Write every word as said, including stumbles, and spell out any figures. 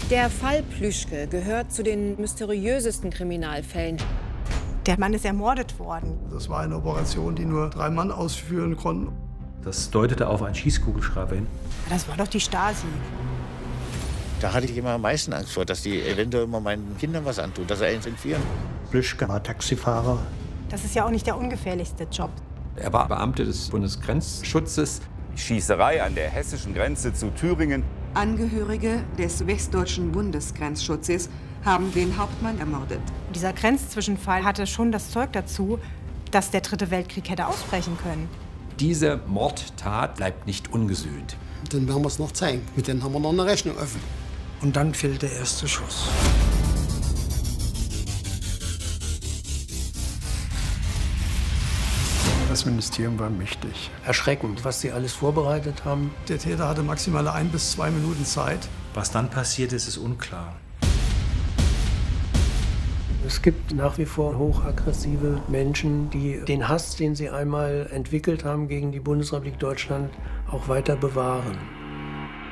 Der Fall Plüschke gehört zu den mysteriösesten Kriminalfällen. Der Mann ist ermordet worden. Das war eine Operation, die nur drei Mann ausführen konnten. Das deutete auf einen Schießkugelschreiber hin. Das war doch die Stasi. Da hatte ich immer am meisten Angst vor, dass die eventuell immer meinen Kindern was antun, dass sie eins entführen. Plüschke war Taxifahrer. Das ist ja auch nicht der ungefährlichste Job. Er war Beamter des Bundesgrenzschutzes. Schießerei an der hessischen Grenze zu Thüringen. Angehörige des westdeutschen Bundesgrenzschutzes haben den Hauptmann ermordet. Dieser Grenzzwischenfall hatte schon das Zeug dazu, dass der Dritte Weltkrieg hätte ausbrechen können. Diese Mordtat bleibt nicht ungesühnt. Dann werden wir es noch zeigen. Mit denen haben wir noch eine Rechnung offen. Und dann fiel der erste Schuss. Das Ministerium war mächtig. Erschreckend, was sie alles vorbereitet haben. Der Täter hatte maximal ein bis zwei Minuten Zeit. Was dann passiert ist, ist unklar. Es gibt nach wie vor hochaggressive Menschen, die den Hass, den sie einmal entwickelt haben gegen die Bundesrepublik Deutschland, auch weiter bewahren.